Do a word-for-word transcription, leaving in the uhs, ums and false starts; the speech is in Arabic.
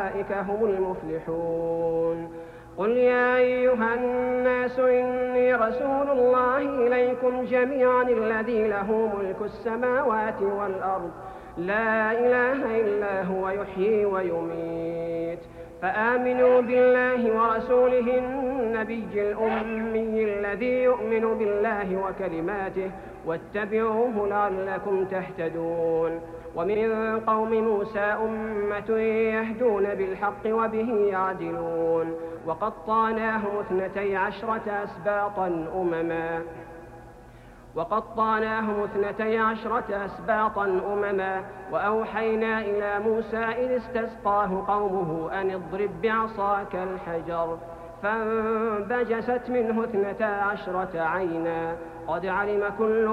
أولئك هم المفلحون. قل يا أيها الناس إني رسول الله إليكم جميعا الذي له ملك السماوات والأرض لا إله إلا هو يحيي ويميت، فآمنوا بالله ورسوله النبي الأمي الذي يؤمن بالله وكلماته واتبعوه لعلكم تهتدون. ومن قوم موسى أمة يهدون بالحق وبه يعدلون. وقطعناهم اثنتي عشرة أسباطا أمما وقطعناهم اثنتي عشرة أسباطا أمما وأوحينا إلى موسى إذ استسقاه قومه أن اضرب بعصاك الحجر فانبجست منه اثنتا عشرة عينا قد علم كل